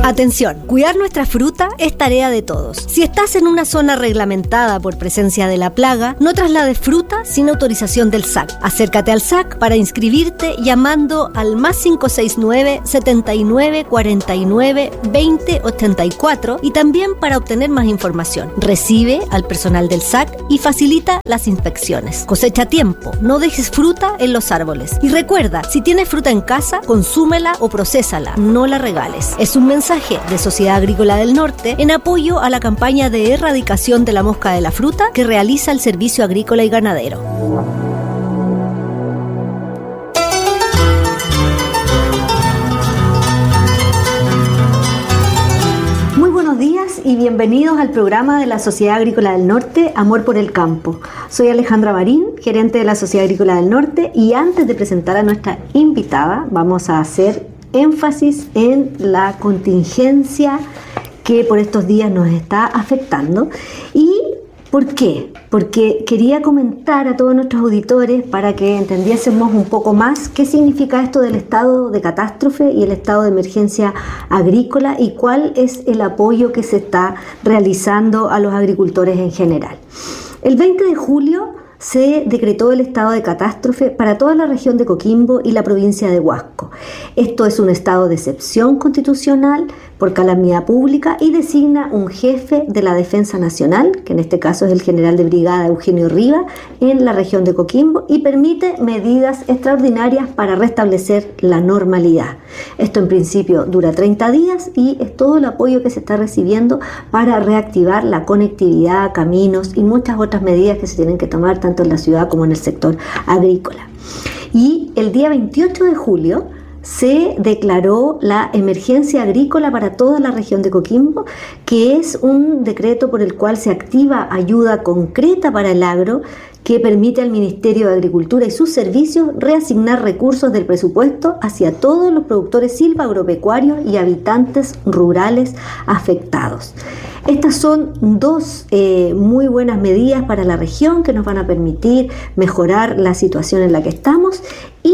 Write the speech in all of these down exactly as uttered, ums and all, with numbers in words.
Atención, cuidar nuestra fruta es tarea de todos. Si estás en una zona reglamentada por presencia de la plaga, no traslades fruta sin autorización del S A C. Acércate al S A C para inscribirte llamando al más cinco seis nueve, setenta y nueve, cuarenta y nueve, veinte, ochenta y cuatro y también para obtener más información. Recibe al personal del S A C y facilita las inspecciones. Cosecha a tiempo, no dejes fruta en los árboles. Y recuerda, si tienes fruta en casa, consúmela o procésala, no la regales. Es un mensaje de Sociedad Agrícola del Norte en apoyo a la campaña de erradicación de la mosca de la fruta que realiza el Servicio Agrícola y Ganadero. Muy buenos días y bienvenidos al programa de la Sociedad Agrícola del Norte, Amor por el Campo. Soy Alejandra Marín, gerente de la Sociedad Agrícola del Norte, y antes de presentar a nuestra invitada, vamos a hacer énfasis en la contingencia que por estos días nos está afectando. ¿Y por qué? Porque quería comentar a todos nuestros auditores para que entendiésemos un poco más qué significa esto del estado de catástrofe y el estado de emergencia agrícola y cuál es el apoyo que se está realizando a los agricultores en general. El veinte de julio se decretó el estado de catástrofe para toda la región de Coquimbo y la provincia de Huasco. Esto es un estado de excepción constitucional por calamidad pública y designa un jefe de la Defensa Nacional, que en este caso es el general de brigada Eugenio Riva, en la región de Coquimbo, y permite medidas extraordinarias para restablecer la normalidad. Esto en principio dura treinta días y es todo el apoyo que se está recibiendo para reactivar la conectividad, caminos y muchas otras medidas que se tienen que tomar tanto en la ciudad como en el sector agrícola. Y el día veintiocho de julio se declaró la emergencia agrícola para toda la región de Coquimbo, que es un decreto por el cual se activa ayuda concreta para el agro que permite al Ministerio de Agricultura y sus servicios reasignar recursos del presupuesto hacia todos los productores silvagropecuarios y habitantes rurales afectados. Estas son dos eh, muy buenas medidas para la región que nos van a permitir mejorar la situación en la que estamos. Y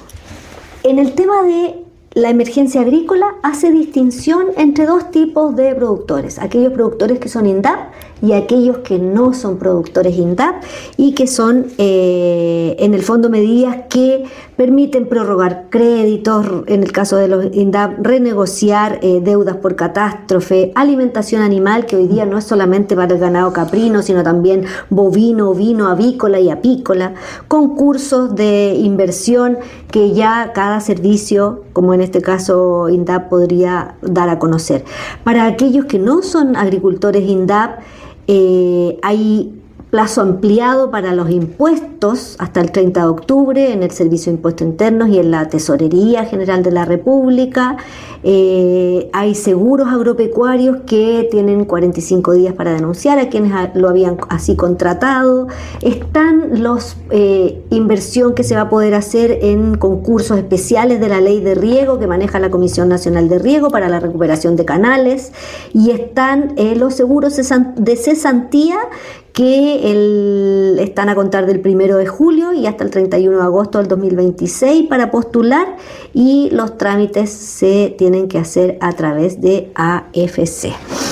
en el tema de la emergencia agrícola hace distinción entre dos tipos de productores: aquellos productores que son INDAP y aquellos que no son productores INDAP, y que son eh, en el fondo medidas que permiten prorrogar créditos, en el caso de los INDAP renegociar eh, deudas por catástrofe, alimentación animal, que hoy día no es solamente para el ganado caprino, sino también bovino, ovino, avícola y apícola, concursos de inversión que ya cada servicio, como en este caso INDAP, podría dar a conocer. Para aquellos que no son agricultores INDAP, eh, hay plazo ampliado para los impuestos hasta el treinta de octubre en el Servicio de Impuestos Internos y en la Tesorería General de la República. Eh, hay seguros agropecuarios que tienen cuarenta y cinco días para denunciar a quienes lo habían así contratado. Están los eh, inversión que se va a poder hacer en concursos especiales de la Ley de Riego que maneja la Comisión Nacional de Riego para la recuperación de canales, y están eh, los seguros de cesantía que el, están a contar del primero de julio y hasta el treinta y uno de agosto del dos mil veintiséis para postular, y los trámites se tienen que hacer a través de A F C.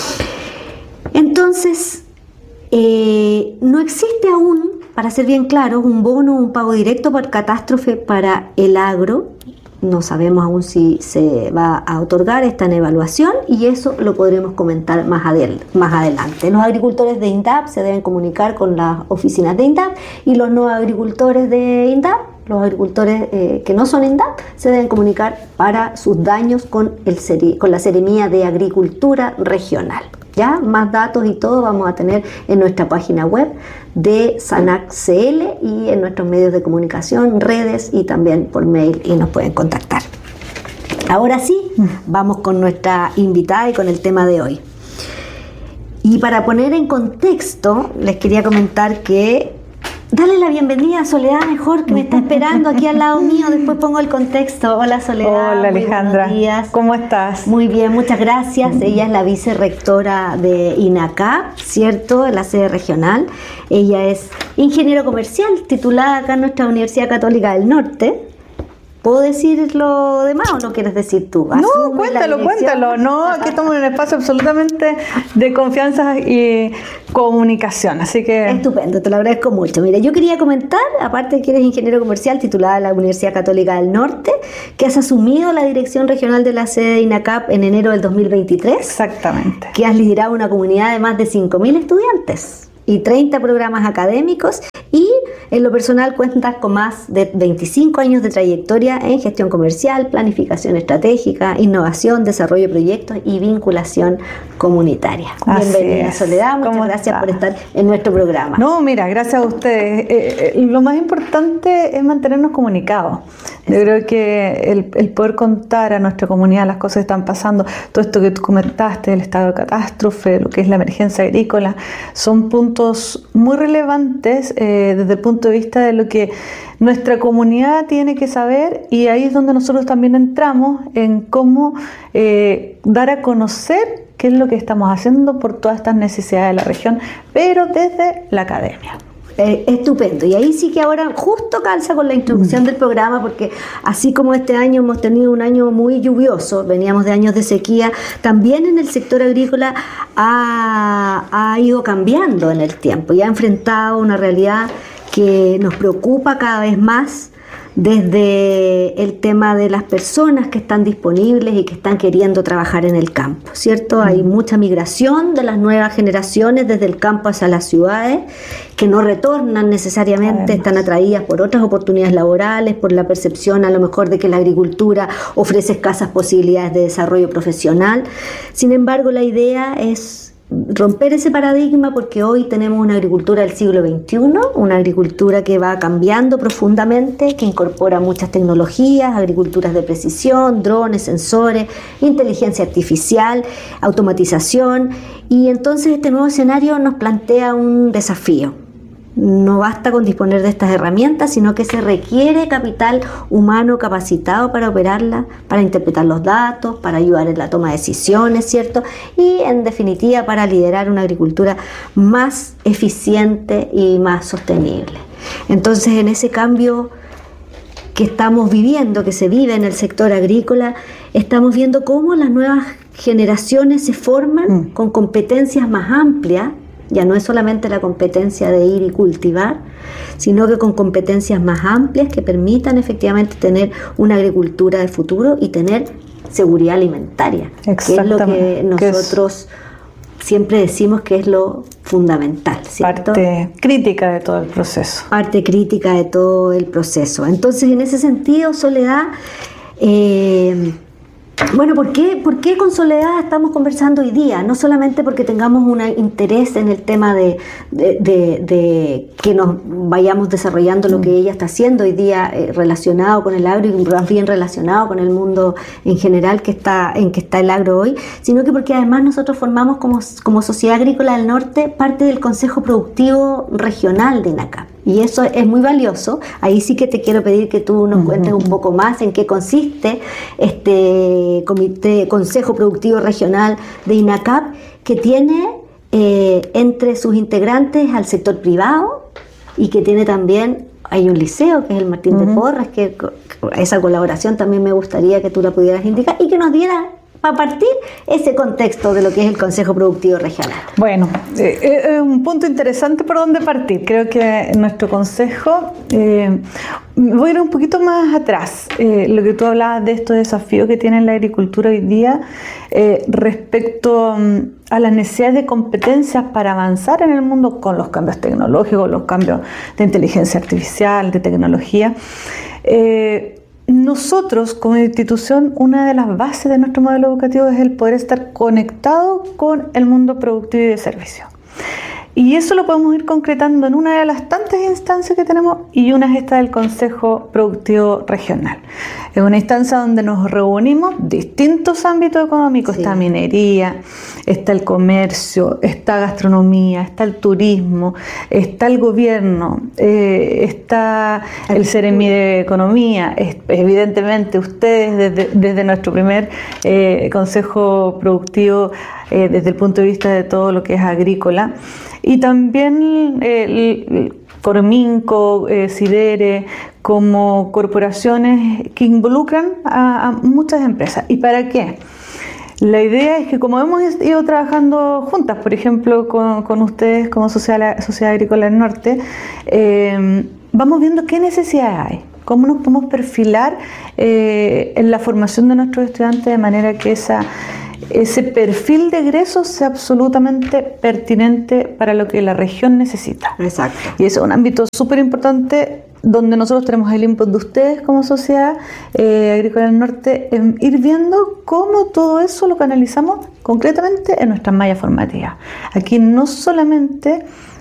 Entonces, eh, no existe aún, para ser bien claro, un bono, un pago directo por catástrofe para el agro. No sabemos aún si se va a otorgar, está en evaluación, y eso lo podremos comentar más, adel- más adelante. Los agricultores de INDAP se deben comunicar con las oficinas de INDAP, y los no agricultores de INDAP, los agricultores eh, que no son INDAP, se deben comunicar para sus daños con, el seri- con la Seremía de Agricultura Regional. Ya más datos y todo vamos a tener en nuestra página web de SANAC C L y en nuestros medios de comunicación, redes y también por mail, y nos pueden contactar. Ahora sí, vamos con nuestra invitada y con el tema de hoy. Y para poner en contexto, les quería comentar que dale la bienvenida a Soledad mejor, que me está esperando aquí al lado mío. Después pongo el contexto. Hola Soledad. Hola Alejandra. Buenos días. ¿Cómo estás? Muy bien, muchas gracias. Ella es la vicerrectora de INACAP, ¿cierto? En la sede regional. Ella es ingeniero comercial, titulada acá en nuestra Universidad Católica del Norte. ¿Puedo decir lo demás o no quieres decir tú? No, cuéntalo, cuéntalo. No, aquí estamos en un espacio absolutamente de confianza y comunicación, así que... Estupendo, te lo agradezco mucho. Mira, yo quería comentar, aparte de que eres ingeniero comercial titulada en la Universidad Católica del Norte, que has asumido la dirección regional de la sede de INACAP en enero del dos mil veintitrés. Exactamente. Que has liderado una comunidad de más de cinco mil estudiantes y treinta programas académicos, y en lo personal cuentas con más de veinticinco años de trayectoria en gestión comercial, planificación estratégica, innovación, desarrollo de proyectos y vinculación comunitaria. Así Bienvenida, es. Soledad, muchas gracias está? por estar en nuestro programa. No, mira, gracias a ustedes. Eh, eh, lo más importante es mantenernos comunicados. Yo creo que el, el poder contar a nuestra comunidad las cosas que están pasando, todo esto que tú comentaste, el estado de catástrofe, lo que es la emergencia agrícola, son puntos muy relevantes eh, desde el punto de vista de lo que nuestra comunidad tiene que saber, y ahí es donde nosotros también entramos en cómo eh, dar a conocer qué es lo que estamos haciendo por todas estas necesidades de la región, pero desde la academia. Eh, estupendo, y ahí sí que ahora justo calza con la introducción del programa, porque así como este año hemos tenido un año muy lluvioso, veníamos de años de sequía, también en el sector agrícola ha, ha ido cambiando en el tiempo y ha enfrentado una realidad que nos preocupa cada vez más, desde el tema de las personas que están disponibles y que están queriendo trabajar en el campo, ¿cierto? Hay mucha migración de las nuevas generaciones desde el campo hacia las ciudades, que no retornan necesariamente, Además. están atraídas por otras oportunidades laborales, por la percepción a lo mejor de que la agricultura ofrece escasas posibilidades de desarrollo profesional. Sin embargo, la idea es romper ese paradigma, porque hoy tenemos una agricultura del siglo veintiuno, una agricultura que va cambiando profundamente, que incorpora muchas tecnologías, agriculturas de precisión, drones, sensores, inteligencia artificial, automatización, y entonces este nuevo escenario nos plantea un desafío. No basta con disponer de estas herramientas, sino que se requiere capital humano capacitado para operarlas, para interpretar los datos, para ayudar en la toma de decisiones, ¿cierto? Y en definitiva para liderar una agricultura más eficiente y más sostenible. Entonces, en ese cambio que estamos viviendo, que se vive en el sector agrícola, estamos viendo cómo las nuevas generaciones se forman mm. con competencias más amplias. Ya no es solamente la competencia de ir y cultivar, sino que con competencias más amplias que permitan efectivamente tener una agricultura de futuro y tener seguridad alimentaria, que es lo que nosotros siempre decimos que es lo fundamental, ¿cierto? Parte crítica de todo el proceso. Parte crítica de todo el proceso. Entonces, en ese sentido, Soledad, eh, bueno, ¿por qué, ¿por qué con Soledad estamos conversando hoy día? No solamente porque tengamos un interés en el tema de, de, de, de que nos vayamos desarrollando lo que ella está haciendo hoy día eh, relacionado con el agro y más bien relacionado con el mundo en general que está, en que está el agro hoy, sino que porque además nosotros formamos como, como Sociedad Agrícola del Norte parte del Consejo Productivo Regional de INACAP. Y eso es muy valioso. Ahí sí que te quiero pedir que tú nos cuentes un poco más en qué consiste este comité, Consejo Productivo Regional de INACAP, que tiene eh, entre sus integrantes al sector privado y que tiene también, hay un liceo que es el Martín uh-huh. de Porres, que esa colaboración también me gustaría que tú la pudieras indicar y que nos diera a partir ese contexto de lo que es el Consejo Productivo Regional. Bueno, es eh, eh, un punto interesante por dónde partir. Creo que nuestro consejo, eh, voy a ir un poquito más atrás, eh, lo que tú hablabas de estos desafíos que tiene la agricultura hoy día eh, respecto um, a las necesidades de competencias para avanzar en el mundo con los cambios tecnológicos, los cambios de inteligencia artificial, de tecnología. Eh, Nosotros, como institución, una de las bases de nuestro modelo educativo es el poder estar conectado con el mundo productivo y de servicio. Y eso lo podemos ir concretando en una de las tantas instancias que tenemos, y una es esta del Consejo Productivo Regional. Es una instancia donde nos reunimos distintos ámbitos económicos. Sí. Está minería, está el comercio, está gastronomía, está el turismo, está el gobierno, eh, está el Ceremi de Economía. Es, evidentemente ustedes desde, desde nuestro primer eh, Consejo Productivo eh, desde el punto de vista de todo lo que es agrícola. Y también eh, Corminco, eh, Sidere, como corporaciones que involucran a, a muchas empresas. ¿Y para qué? La idea es que como hemos ido trabajando juntas, por ejemplo, con, con ustedes como Sociedad, Sociedad Agrícola del Norte, eh, vamos viendo qué necesidades hay, cómo nos podemos perfilar eh, en la formación de nuestros estudiantes de manera que esa, ese perfil de egresos sea absolutamente pertinente para lo que la región necesita. Exacto. Y ese es un ámbito súper importante donde nosotros tenemos el input de ustedes como Sociedad eh, Agrícola del Norte, en ir viendo cómo todo eso lo canalizamos concretamente en nuestras mallas formativas. Aquí no solamente